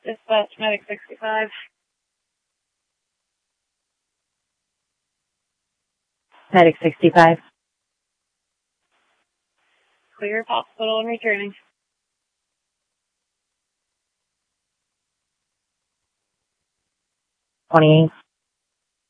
Dispatch, Medic 65. Medic 65. Clear of hospital and returning. 28.